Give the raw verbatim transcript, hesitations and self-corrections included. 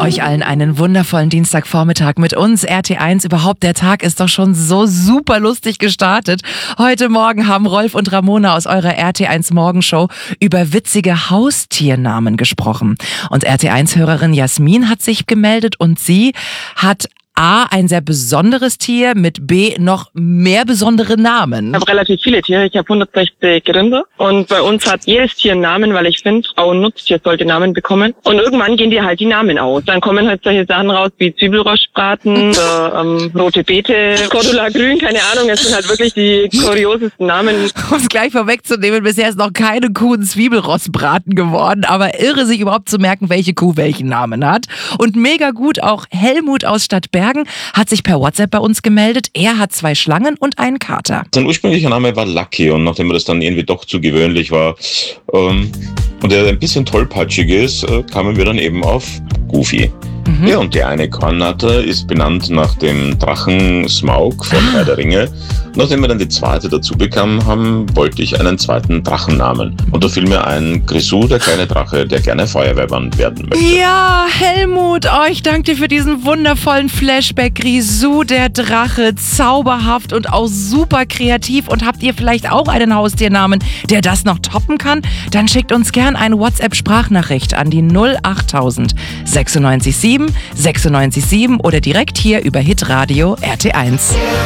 Euch allen einen wundervollen Dienstagvormittag mit uns. R T eins, überhaupt der Tag ist doch schon so super lustig gestartet. Heute Morgen haben Rolf und Ramona aus eurer R T eins Morgenshow über witzige Haustiernamen gesprochen. Und R T eins-Hörerin Jasmin hat sich gemeldet und sie hat A, ein sehr besonderes Tier, mit B, noch mehr besondere Namen. Ich habe relativ viele Tiere, ich habe hundertsechzig Rinder und bei uns hat jedes Tier einen Namen, weil ich finde, auch ein Nutztier sollte Namen bekommen. Und irgendwann gehen dir halt die Namen aus. Dann kommen halt solche Sachen raus wie Zwiebelrostbraten, oder, ähm, rote Beete, Cordula Grün, keine Ahnung, es sind halt wirklich die kuriosesten Namen. Um es gleich vorwegzunehmen, bisher ist noch keine Kuh ein Zwiebelrostbraten geworden, aber irre, sich überhaupt zu merken, welche Kuh welchen Namen hat. Und mega gut, auch Helmut aus Stadtbergen hat sich per WhatsApp bei uns gemeldet. Er hat zwei Schlangen und einen Kater. Sein ursprünglicher Name war Lucky und nachdem mir das dann irgendwie doch zu gewöhnlich war ähm, und er ein bisschen tollpatschig ist, äh, kamen wir dann eben auf Goofy. Mhm. Ja, und der eine Kornnatter ist benannt nach dem Drachen Smaug von ah. Herr der Ringe. Nachdem wir dann die zweite dazu bekommen haben, wollte ich einen zweiten Drachennamen. Und da fiel mir ein Grisou, der kleine Drache, der gerne Feuerwehrmann werden möchte. Ja, Helmut, oh, ich danke dir für diesen wundervollen Flashback. Grisou, der Drache, zauberhaft und auch super kreativ. Und habt ihr vielleicht auch einen Haustiernamen, der das noch toppen kann? Dann schickt uns gern eine WhatsApp-Sprachnachricht an die null acht tausend sechsundneunzig sieben sechsundneunzig sieben oder direkt hier über Hitradio R T eins.